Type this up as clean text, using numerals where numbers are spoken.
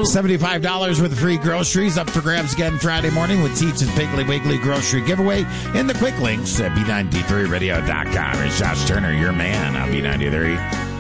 $75 worth of free groceries up for grabs again Friday morning with Teats and Piggly Wiggly grocery giveaway in the quick links at B93radio.com. It's Josh Turner, your man on B93.